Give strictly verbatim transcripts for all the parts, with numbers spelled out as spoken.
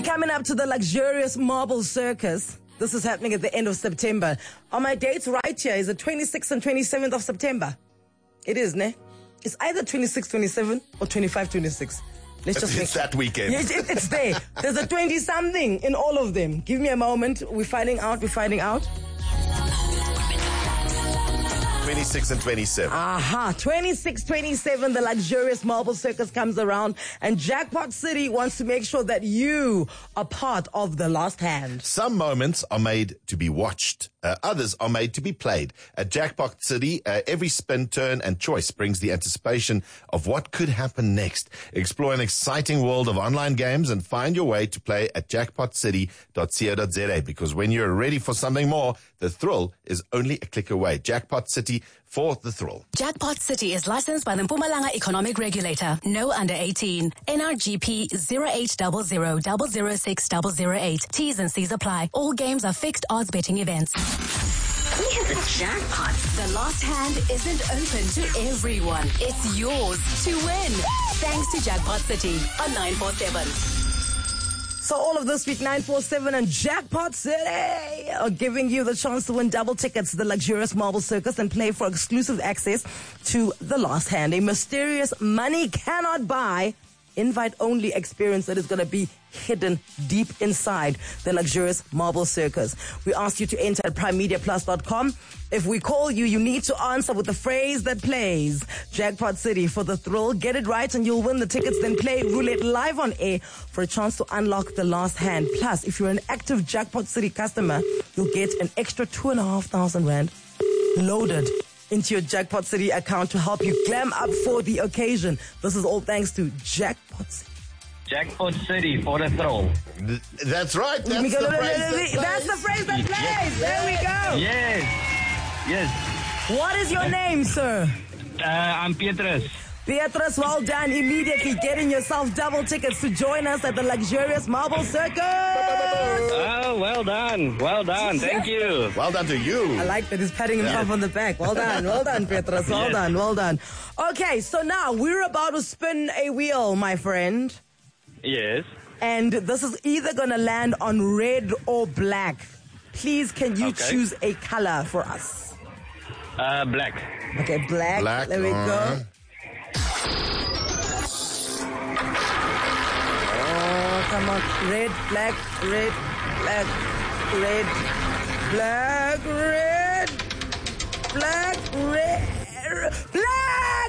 coming up to the luxurious Marble Circus. This is happening at the end of September. On my dates right here is the twenty-sixth and twenty-seventh of September. It is, ne? It's either twenty-six, twenty-seven or twenty-five, twenty-six. Let's just It's that weekend. Yeah, it, it's there. There's a twenty-something in all of them. Give me a moment. We're finding out. We're finding out. twenty-six and twenty-seven. Aha, twenty-six, twenty-seven, the luxurious Marble Circus comes around, and Jackpot City wants to make sure that you are part of the last hand. Some moments are made to be watched. Uh, others are made to be played. At Jackpot City, uh, every spin, turn, and choice brings the anticipation of what could happen next. Explore an exciting world of online games and find your way to play at jackpot city dot co dot za, because when you're ready for something more, the thrill is only a click away. Jackpot City for the thrill. Jackpot City is licensed by the Mpumalanga Economic Regulator. No under eighteen. N R G P zero eight zero zero zero zero six zero zero eight. T's and C's apply. All games are fixed odds betting events. We hit the jackpot. The last hand isn't open to everyone. It's yours to win. Thanks to Jackpot City on nine four seven. So all of this week, nine four seven and Jackpot City are giving you the chance to win double tickets to the luxurious Marble Circus and play for exclusive access to the last hand. A mysterious money cannot buy invite-only experience that is going to be hidden deep inside the luxurious Marble Circus. We asked you to enter at prime media plus dot com. If we call you, you need to answer with the phrase that plays. Jackpot City for the thrill. Get it right and you'll win the tickets. Then play roulette live on air for a chance to unlock the last hand. Plus, if you're an active Jackpot City customer, you'll get an extra two and a half thousand rand loaded into your Jackpot City account to help you glam up for the occasion. This is all thanks to Jackpot City. Jackpot City for the thrill. Th- That's right. That's Let me the go. phrase that plays. That's the phrase that plays. Yes. There we go. Yes. Yes. What is your name, sir? Uh, I'm Petrus. Beatrice, well done. Immediately getting yourself double tickets to join us at the luxurious Marble Circus. Oh, well done. Well done. Thank you. Well done to you. I like that he's patting himself Yeah. on the back. Well done. Well done, Beatrice. Well Yes. done. Well done. Okay, so now we're about to spin a wheel, my friend. Yes. And this is either going to land on red or black. Please, can you Okay. choose a color for us? Uh, black. Okay, black. Black, There we uh-huh. go. Oh, come on. Red, black, red, black, red, black, red, black, red, black!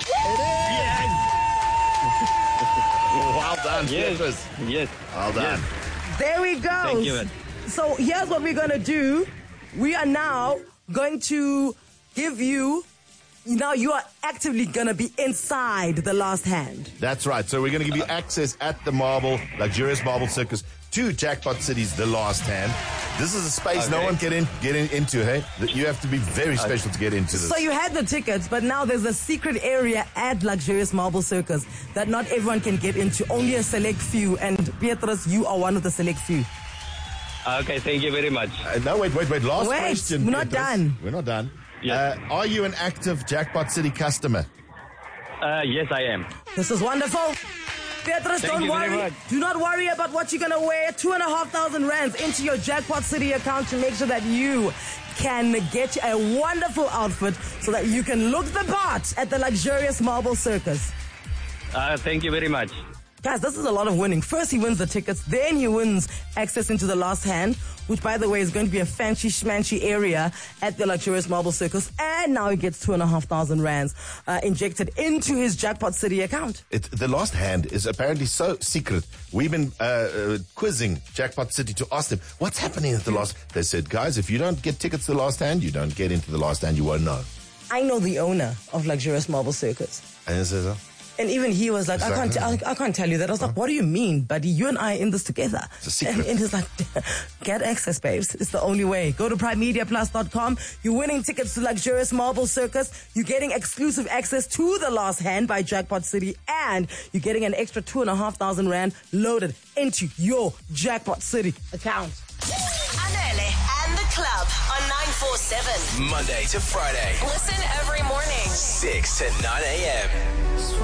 Well done, Yes. Petrus. Yes. Well done. Yes. There we go. Thank you, man. So here's what we're going to do. We are now going to give you, now you are actively going to be inside the last hand. That's right. So we're going to give you access at the Marble, luxurious Marble Circus to Jackpot City's The Last Hand. This is a space no Okay. one can in, get in, into, hey? That you have to be very special to get into this. So you had the tickets, but now there's a secret area at luxurious Marble Circus that not everyone can get into, only a select few. And Beatrice, you are one of the select few. Okay, thank you very much. Uh, no, wait, wait, wait. Last Wait, question. we're not Petrus. done. We're not done. Yes. Uh, are you an active Jackpot City customer? Uh, yes, I am. This is wonderful. Beatrice, Thank don't you very worry. much. Do not worry about what you're going to wear. Two and a half thousand rands into your Jackpot City account to make sure that you can get a wonderful outfit so that you can look the part at the luxurious Marble Circus. Uh, thank you very much. Guys, this is a lot of winning. First, he wins the tickets. Then he wins access into the last hand, which, by the way, is going to be a fancy schmancy area at the luxurious Marble Circus. And now he gets two and a half thousand rands uh, injected into his Jackpot City account. It, the last hand is apparently so secret. We've been uh, uh, quizzing Jackpot City to ask them, what's happening at the last... They said, guys, if you don't get tickets to the last hand, you don't get into the last hand, you won't know. I know the owner of luxurious Marble Circus. And it says, uh, And even he was like, I that- can't, I, I can't tell you that. I was like, what do you mean, buddy? You and I are in this together. It's a secret. And, and he's like, get access, babes. It's the only way. Go to prime media plus dot com. You're winning tickets to luxurious Marble Circus. You're getting exclusive access to the last hand by Jackpot City. And you're getting an extra two and a half thousand rand loaded into your Jackpot City account. Anele and the club on nine four seven. Monday to Friday, Listen every morning. six to nine a.m.